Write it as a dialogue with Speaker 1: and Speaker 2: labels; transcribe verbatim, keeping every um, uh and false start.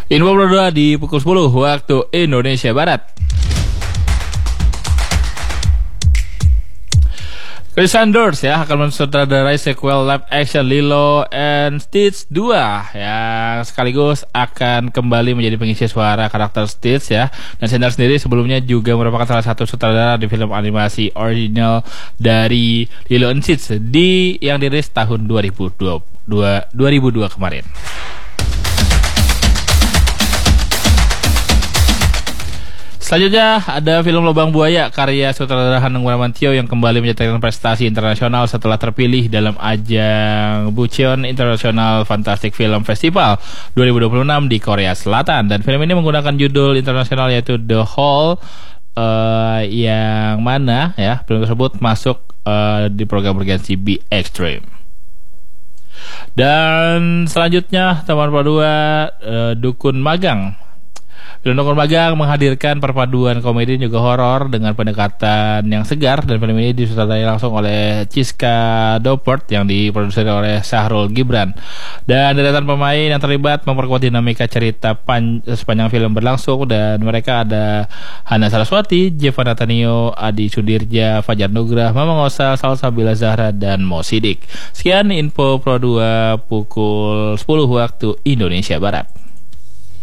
Speaker 1: Info berdua di pukul sepuluh waktu Indonesia Barat. Chris Sanders ya akan mensutradarai sequel live action Lilo and Stitch dua yang sekaligus akan kembali menjadi pengisi suara karakter Stitch ya. Dan Sanders sendiri sebelumnya juga merupakan salah satu sutradara di film animasi original dari Lilo and Stitch di yang dirilis tahun dua ribu dua kemarin. Selanjutnya ada film Lobang Buaya karya sutradara Hanung Bramantyo yang kembali mencetakkan prestasi internasional setelah terpilih dalam ajang Bucheon International Fantastic Film Festival dua ribu dua puluh enam di Korea Selatan. Dan film ini menggunakan judul internasional yaitu The Hall, uh, yang mana ya film tersebut masuk uh, di program bergensi Be Extreme. Dan selanjutnya teman dua uh, Dukun Magang. Film Dukun Magang menghadirkan perpaduan komedi dan juga horor dengan pendekatan yang segar, dan film ini disutradarai langsung oleh Chiska Dopert yang diproduksi oleh Sahrul Gibran. Dan deretan pemain yang terlibat memperkuat dinamika cerita pan- sepanjang film berlangsung, dan mereka ada Hana Saraswati, Jeva Natanio, Adi Sudirja, Fajar Nugrah, Mamang Osa, Salsabila Zahra, dan Mo Sidik. Sekian info Pro dua pukul sepuluh waktu Indonesia Barat.